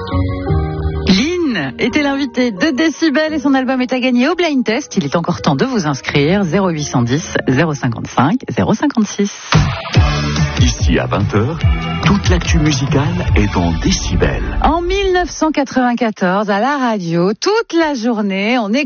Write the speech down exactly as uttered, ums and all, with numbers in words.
Lynn était l'invité de Décibel et son album est à gagner au Blind Test. Il est encore temps de vous inscrire. zéro huit cent dix, zéro cinquante-cinq, zéro cinquante-six. Ici à vingt heures, toute l'actu musicale est dans Décibel. En mille neuf cent quatre-vingt-quatorze, à la radio, toute la journée, on écoute